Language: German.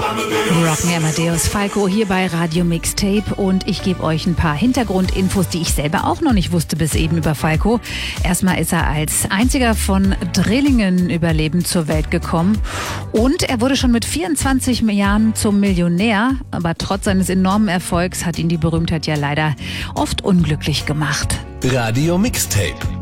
Rock Me Amadeus, Falco hier bei Radio Mixtape und ich gebe euch ein paar Hintergrundinfos, die ich selber auch noch nicht wusste bis eben über Falco. Erstmal ist er als einziger von Drillingen überlebend zur Welt gekommen und er wurde schon mit 24 Jahren zum Millionär, aber trotz seines enormen Erfolgs hat ihn die Berühmtheit ja leider oft unglücklich gemacht. Radio Mixtape